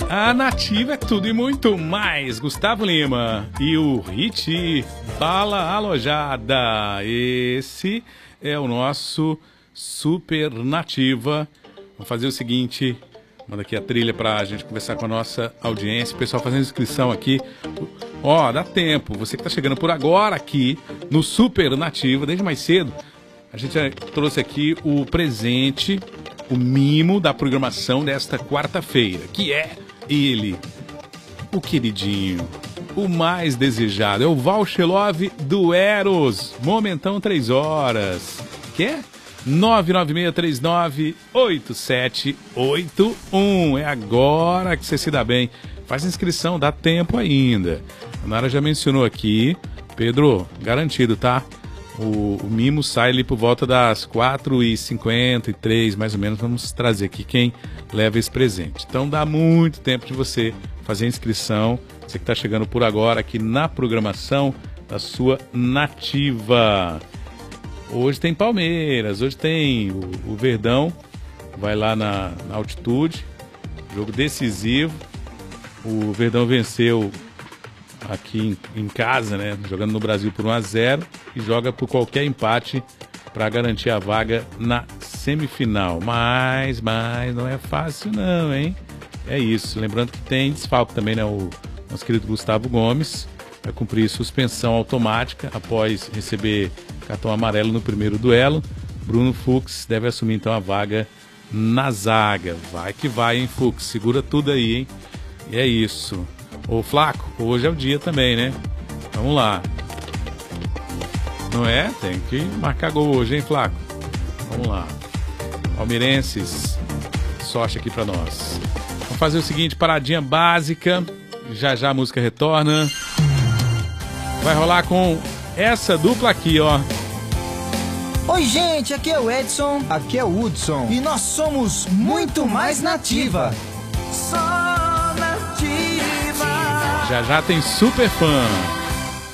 A Nativa é tudo e muito mais. Gustavo Lima e o Hit Bala Alojada. Esse é o nosso Super Nativa. Vamos fazer o seguinte, manda aqui a trilha pra gente conversar com a nossa audiência. O pessoal fazendo inscrição aqui. Ó, dá tempo. Você que tá chegando por agora aqui no Super Nativa, desde mais cedo, a gente trouxe aqui o presente, o mimo da programação desta quarta-feira, que é ele, o queridinho, o mais desejado, é o Voucher Love do Eros, momentão 3 horas, que é 996398781, é agora que você se dá bem, faz inscrição, dá tempo ainda. A Nara já mencionou aqui, Pedro, garantido, tá? O mimo sai ali por volta das 4h53, mais ou menos. Vamos trazer aqui quem leva esse presente. Então dá muito tempo de você fazer a inscrição. Você que está chegando por agora aqui na programação da sua Nativa. Hoje tem Palmeiras, hoje tem o Verdão. Vai lá na altitude. Jogo decisivo. O Verdão venceu aqui em casa, né? Jogando no Brasil por 1-0 e joga por qualquer empate para garantir a vaga na semifinal. Mas não é fácil não, hein? É isso. Lembrando que tem desfalque também, né? O nosso querido Gustavo Gomes vai cumprir suspensão automática após receber cartão amarelo no primeiro duelo. Bruno Fux deve assumir então a vaga na zaga. Vai que vai, hein, Fux? Segura tudo aí, hein? E é isso. Ô Flaco, hoje é o dia também, né? Vamos lá. Não é? Tem que marcar gol hoje, hein, Flaco? Vamos lá. Palmeirenses, sorte aqui pra nós. Vamos fazer o seguinte, paradinha básica. Já já a música retorna. Vai rolar com essa dupla aqui, ó. Oi, gente, aqui é o Edson. Aqui é o Hudson. E nós somos muito mais Nativa. Já já tem super fã.